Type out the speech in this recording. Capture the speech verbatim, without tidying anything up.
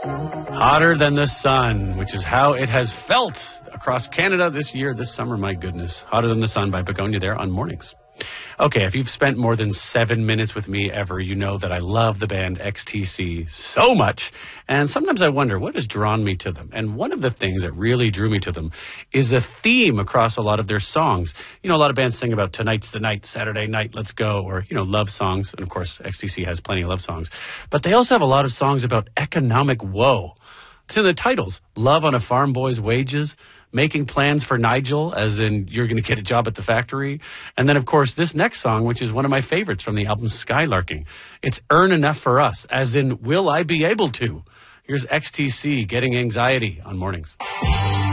Hotter than the sun, which is how it has felt across Canada this year, this summer. My goodness. Hotter than the sun by Begonia there on Mornings. Okay, if you've spent more than seven minutes with me ever, you know that I love the band X T C so much. And sometimes I wonder, what has drawn me to them? And one of the things that really drew me to them is a theme across a lot of their songs. You know, a lot of bands sing about tonight's the night, Saturday night, let's go, or, you know, love songs. And of course, X T C has plenty of love songs. But they also have a lot of songs about economic woe. It's in the titles. Love on a Farm Boy's Wages, Making Plans for Nigel, as in you're going to get a job at the factory. And then, of course, this next song, which is one of my favorites from the album Skylarking. It's Earn Enough for Us, as in will I be able to? Here's X T C, Getting Anxiety on Mornings.